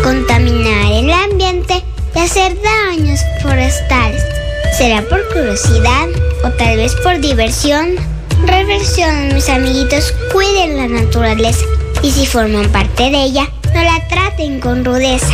contaminar el ambiente y hacer daños forestales. ¿Será por curiosidad o tal vez por diversión? Reflexionen, mis amiguitos, cuiden la naturaleza y si forman parte de ella, no la traten con rudeza.